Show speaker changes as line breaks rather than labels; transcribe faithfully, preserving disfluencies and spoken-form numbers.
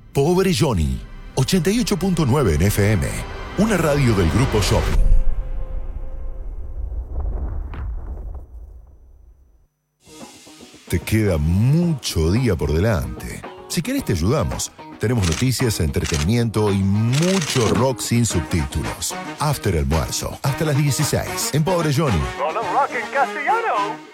Pobre Johnny, ochenta y ocho punto nueve en F M, una radio del Grupo Shopping. Te queda mucho día por delante. Si querés te ayudamos. Tenemos noticias, entretenimiento y mucho rock sin subtítulos. After Almuerzo, hasta las dieciséis, en Pobre Johnny.
Con un rock en castellano.